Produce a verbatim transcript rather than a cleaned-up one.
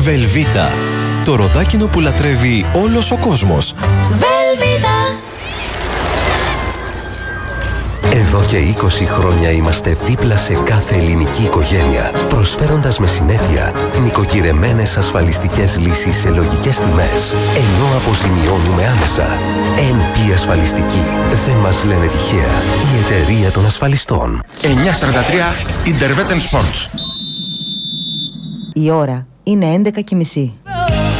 Βελβίτα. Το ροδάκινο που λατρεύει όλος ο κόσμος. Βελβίτα. Εδώ και είκοσι χρόνια είμαστε δίπλα σε κάθε ελληνική οικογένεια, προσφέροντας με συνέπεια νοικοκυρεμένες ασφαλιστικές λύσεις σε λογικές τιμές, ενώ αποζημιώνουμε άμεσα. εν πι Ασφαλιστική. Δεν μας λένε τυχαία. Η εταιρεία των ασφαλιστών. εννιακόσια σαράντα τρία Interveten Sports. Η ώρα είναι έντεκα και μισή.